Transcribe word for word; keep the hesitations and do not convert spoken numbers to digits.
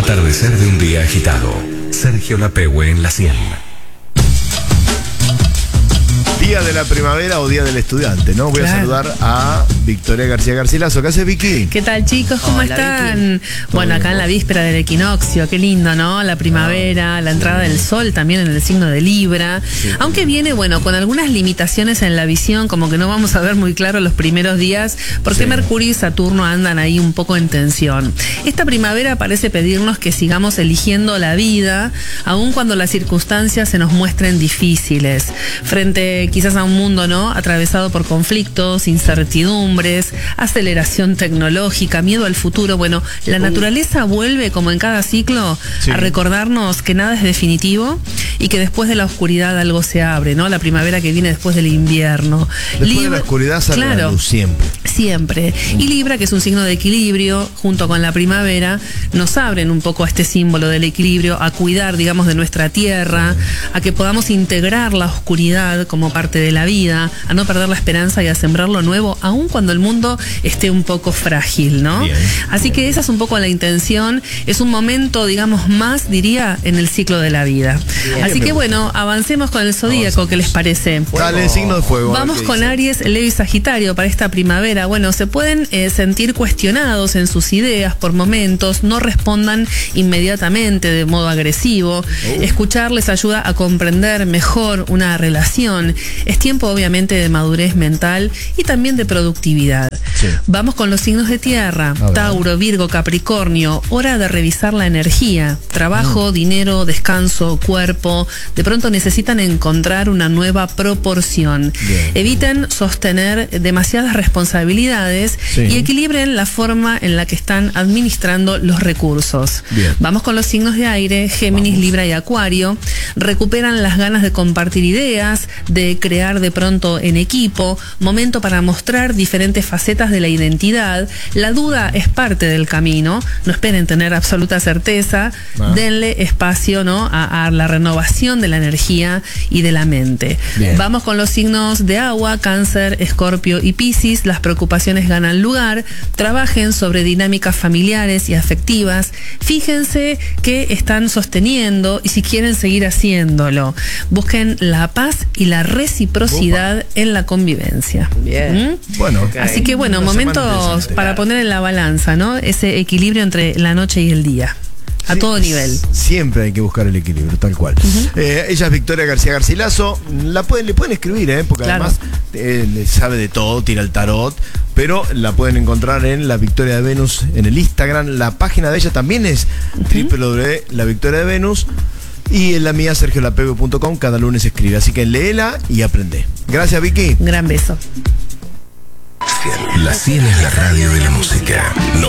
atardecer de un día agitado. Sergio Lapehue en la cien. Día de la primavera o día del estudiante, ¿no? Voy claro. a saludar a Victoria García Garcilaso. ¿Qué hace, Vicky? ¿Qué tal, chicos? ¿Cómo Hola, están? Vicky. Bueno, acá en la víspera del equinoccio, qué lindo, ¿no? La primavera, ah, la entrada sí. del sol también en el signo de Libra. Sí. Aunque viene, bueno, con algunas limitaciones en la visión, como que no vamos a ver muy claro los primeros días, porque sí. Mercurio y Saturno andan ahí un poco en tensión. Esta primavera parece pedirnos que sigamos eligiendo la vida, aun cuando las circunstancias se nos muestren difíciles. Frente quizás a un mundo, ¿no?, atravesado por conflictos, incertidumbres, aceleración tecnológica, miedo al futuro. Bueno, la naturaleza vuelve, como en cada ciclo, sí. a recordarnos que nada es definitivo y que después de la oscuridad algo se abre, ¿no? La primavera que viene después del invierno. Después Libra, de la oscuridad sale claro, la luz siempre. Siempre. Y Libra, que es un signo de equilibrio, junto con la primavera, nos abren un poco a este símbolo del equilibrio, a cuidar, digamos, de nuestra tierra, a que podamos integrar la oscuridad como parte de la vida, a no perder la esperanza y a sembrar lo nuevo, aun cuando el mundo esté un poco frágil, ¿no? Bien, Así bien. que esa es un poco la intención. Es un momento, digamos, más, diría, en el ciclo de la vida. Bien, Así que bueno, avancemos con el zodíaco, ¿qué les parece? Dale, signo de fuego. Vamos con Aries, Leo y Sagitario para esta primavera. Bueno, se pueden eh, sentir cuestionados en sus ideas por momentos, no respondan inmediatamente de modo agresivo. Uh. Escuchar les ayuda a comprender mejor una relación. Es tiempo obviamente de madurez mental y también de productividad. Sí. Vamos con los signos de tierra, Tauro, Virgo, Capricornio. Hora de revisar la energía, trabajo, mm. dinero, descanso, cuerpo. De pronto necesitan encontrar una nueva proporción. Bien. Eviten sostener demasiadas responsabilidades sí. y equilibren la forma en la que están administrando los recursos. Bien. Vamos con los signos de aire, Géminis, Vamos. Libra y Acuario. Recuperan las ganas de compartir ideas, de crear de pronto en equipo, momento para mostrar diferentes facetas de la identidad. La duda es parte del camino, no esperen tener absoluta certeza, ah. denle espacio, ¿no?, a, a la renovación de la energía y de la mente. Bien. Vamos con los signos de agua, Cáncer, Escorpio y Piscis. Las preocupaciones ganan lugar, trabajen sobre dinámicas familiares y afectivas, fíjense qué están sosteniendo y si quieren seguir haciéndolo. Busquen la paz y la reciprocidad Opa. en la convivencia. Bien. ¿Mm? Bueno, okay. Así que bueno, Una momentos para poner en la balanza, ¿no?, ese equilibrio entre la noche y el día. A sí, todo nivel. Siempre hay que buscar el equilibrio, tal cual. Uh-huh. eh, ella es Victoria García Garcilaso. La pueden, le pueden escribir, ¿eh? Porque claro. además eh, sabe de todo, tira el tarot. Pero la pueden encontrar en La Victoria de Venus en el Instagram. La página de ella también es uh-huh. doble u doble u doble u punto la victoria de venus. Y en la mía, sergio lapehue punto com, cada lunes escribe. Así que léela y aprende. Gracias, Vicky. Un gran beso. La cien es la radio de la música.